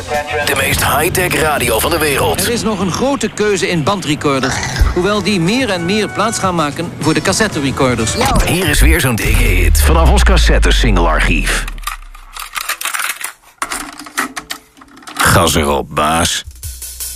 De meest high-tech radio van de wereld. Er is nog een grote keuze in bandrecorders. Hoewel die meer en meer plaats gaan maken voor de cassette-recorders. Hier is weer zo'n dikke hit vanaf ons cassette-single-archief. Gas erop, baas.